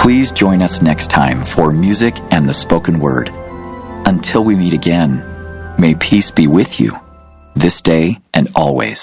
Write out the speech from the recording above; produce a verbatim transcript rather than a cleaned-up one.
Please join us next time for Music and the Spoken Word. Until we meet again, may peace be with you, this day and always.